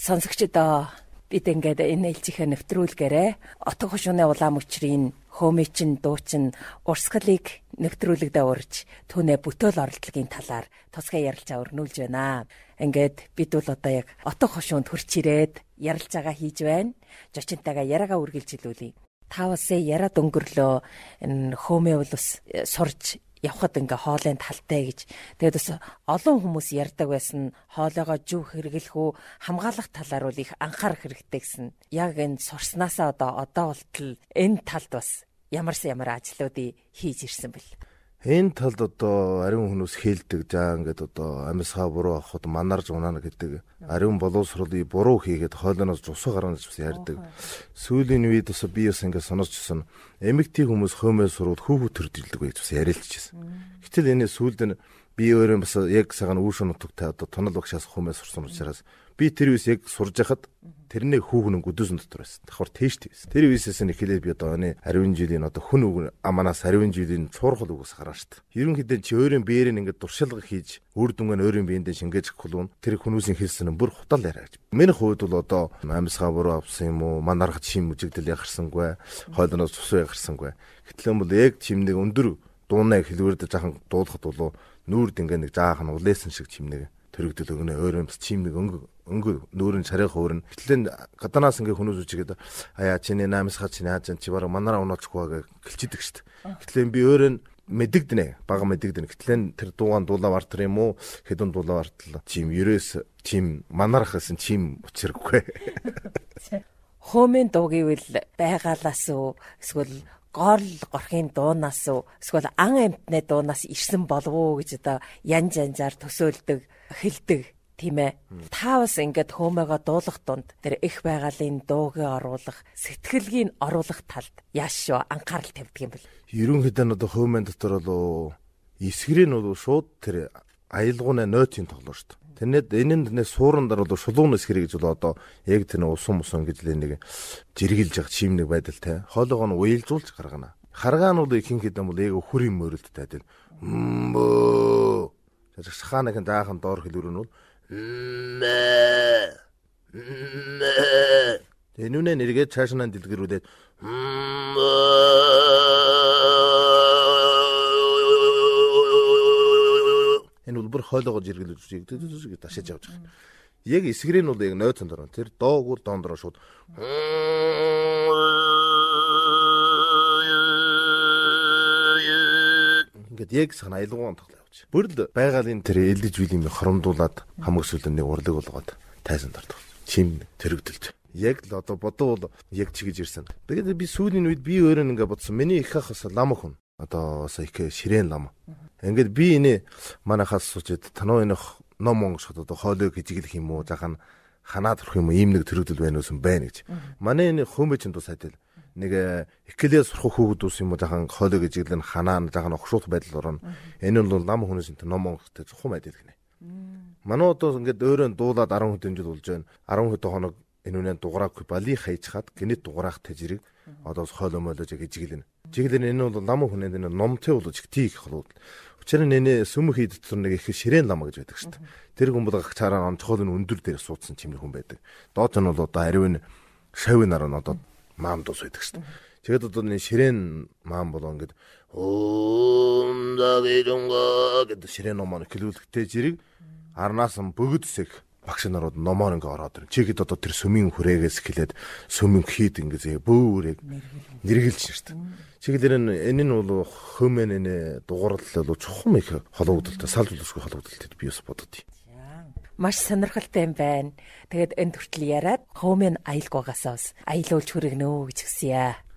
Сонсогчдоо бид ингээд энэ ээлжийнхээ нэвтрүүлгээрээ отго хошууны улаан мөчрийн хөөмичин дуучин урсгалыг нэвтрүүлэгдээ урьж түүнээ бүтээл оролдлогын талаар тусгай ярилцаа өрнүүлж байна. Ингээд бид бол одоо яг отго хошуунд хурч ирээд ярилцж байгаа хийж байна. Жочинтайгаа яриагаа үргэлжилүүлье. Та усээ яриад өнгөрлөө энэ хөөмөө бол бас сурж явхад ингээ хоолын талтай гэж. Тэгээд бас олон хүмүүс ярьдаг байсан хоолойгоо зөв хэрэглэх үү хамгаалах талаар бол их анхаарах хэрэгтэй гэсэн. Яг энэ сурснаасаа одоо болтол энэ талд бас ямар ажлуудыг хийж ирсэн бэл. Энэ талд одоо ариун хүмүүс хэлдэг жаа ингээд одоо амьсгаа буруу авахд манарж унана гэдэг. Ариун боловсролыг буруу хийгээд хоолойноос жусуу гарна гэж ярьдаг. Сүүлийн үед бас би бас ингээд сонсчихсон. Эмэгтэй хүмүүс хөөмөө сурвал хүүхүү төрдөлдөг гэж бас ярилцчихсэн. Гэтэл энэ сүүлд нь би өөрөө бас яг цагаан үүшин нутагтай одоо тонол багшаас хөөмөө сурсан учраас би тэр үес яг сурж хахад тэрний хүүхэн гүдүүсэн дотор байсан. Давхар тийштэй байсан. Тэр үеэсээс нь эхлээд би одоо оны 10 жилийн одоо хүн үг аманаас 10 жилийн цуурхал үгээс гараа штт. Ерөнхийдөө чи өөрийн биеэрээ ингээд дуршилга хийж үр дүнгээ өөрийн биендээ шингээж хөлвөн тэр хүмүүсийн хэлсэн нь бүр хутал яриа гэж. Миний хувьд бол одоо амьсгаа буруу авсан юм уу? Манарх чим үжигдэл яхарсангүй, хоолноос цусуу яхарсангүй. Гэтэл бол яг чимнийг өндөр дуунаа хэлвэрдэж жахан дуулахад бол нүүрд ингээд нэг жаахан улээсэн шиг чимнийг төрөгдөл өгнө. Өөрөө бас чимнийг өнгө нүүрэн царайх өөрн. Гэтэл гадаанаас ингээ хүмүүс үжигээд аяа чиний наамсгаа чиний хаажин чи бараг манараа унаачихгүй гэлчидэг штт. Гэтэл би өөрөө мэдэгдэнэ. Бага мэдэгдэнэ. Гэтэл тэр дуугаан дуулаа вартар юм уу? Хэдэн дуулаа вартал. Чим ерөөс чим манарах гэсэн чим учиргүй. Хөөмийн дуу гэвэл байгаалаас уу эсвэл гол горхийн дуунаас уу эсвэл ан амьтны дуунаас ирсэн болов уу гэж одоо янз янзаар төсөөлдөг хэлдэг тийм ээ. Та бас ингээд хөөмөөгөө дуулах дунд тэр их байгалийн дуугийн оруулах сэтгэлгийн оруулах талд яаш шүү анхаарал тавьдаг юм бэл. Ерөнхийдөө одоо хөөмийн дотор бол эсгэрийн бол шууд тэр аялгууны нойтын тоглоо шүү дээ. Тэрнэд энэ сууран дээр бол шулуун эсгэр гэж бол одоо яг тэр усан гэж нэг жиргэлж байгаа чим нэг байдалтай. Хоолойгоо нь уялжуулж гаргана. Харгаан бол ихэнх хэдэн бол яг хүрийн мөрөлдтэй тийм. Шахааныг даахан доор хэлвэр нь бол энүүнээ нэргээд цаашнаа дэлгэрүүлээд энэ бол бүр хоолойгоо жиргэлж үздэг ташиж явж байгаа. Яг эсгэрийн бол яг нойтон дороо тэр доогуур дондороо шууд ингээд яг сахна аялгуун тоглоо явж. Бүрл байгалийн тэр элдэж билийн хоромдуулаад хамаг сүлэн нэг урлаг болгоод тайсан дордог. Чим төрөгдөлж. Яг л одоо бодоо бол яг чигэж ирсэн. Тэгээд би сүүлийн үед би өөрөө ингээд бодсон. Миний их хахас лам хүн. Одоо их ширээн лам. Ингээд би энэ манахаас суучид танаа энэ ном онгошход одоо хоолойг хижиглэх юм уу жахан ханаад орох юм уу ийм нэг төрөгдөл байна уусан байна гэж. Манай энэ хөөмөчөнд тус сайдэл нэг экклиас сурах хүүхэд ус юм уу жахан хоолойг хижиглэн ханаа жахан огшуулах байдал орно. Энэ бол лам хүнээс энэ ном онгохтой зөвхөн байдал гинэ. Манай одоо ингээд өөрөө дуулаад 10 хэдэн жил болж байна. 10 хэдэн хоног энүүнээ дугаараагүй бали хайчхад гинэт дугаарахтай зэрэг одоо хоолой молож хижиглэн. Жиглэн энэ бол лам хүнээ энэ номтой болж тийх холууд. Учир нь энэ сүмхий дотор нэг их ширээн лам гэж байдаг шүү дээ. Тэр хүн бол гагчаараа онцгой нь өндөр дээр суудсан чимэр хүн байдаг. Доод нь бол одоо ариун шавинаар нь одоо маам дус байдаг шүү дээ. Тэгээд одоо энэ ширээн маам бол ингээд дагэжонга гэдэг ширээн номоо хэлүүлэхтэй зэрэг арнаас нь бөгөдсөх багш нарууд номоор ингээ ороод ирнэ. Чигэд одоо тэр сүмийн хүрээгээс эхлээд сүмийн хийд ингээ бөөрийг нэргэлж шүү дээ. Чигээр энэ нь бол хөөмэн энэ дугуурлал бол чухам их холбогдолтой, салж үлсгүй холбогдолтой би бас боддоо. Маш сонирхолтой юм байна. Тэгээд энэ төртөл яриад хөөмэн аялгуугаас бас аялуулж хүргэнэ үү гэж гисэн яа.